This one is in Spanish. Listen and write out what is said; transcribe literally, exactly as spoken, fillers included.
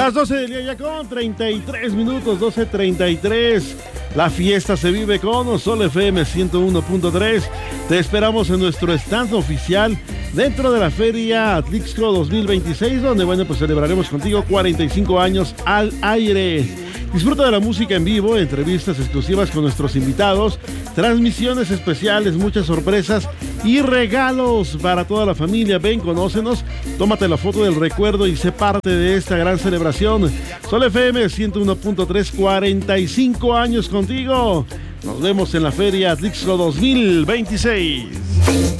las doce del día ya con treinta y tres minutos, doce treinta y tres. La fiesta se vive con Sol F M ciento uno punto tres. Te esperamos en nuestro stand oficial dentro de la Feria Atlixco dos mil veintiséis, donde, bueno, pues celebraremos contigo cuarenta y cinco años al aire. Disfruta de la música en vivo, entrevistas exclusivas con nuestros invitados, transmisiones especiales, muchas sorpresas y regalos para toda la familia. Ven, conócenos, tómate la foto del recuerdo y sé parte de esta gran celebración. Sol F M ciento uno punto tres, cuarenta y cinco años contigo. Nos vemos en la Feria Atlixco dos mil veintiséis.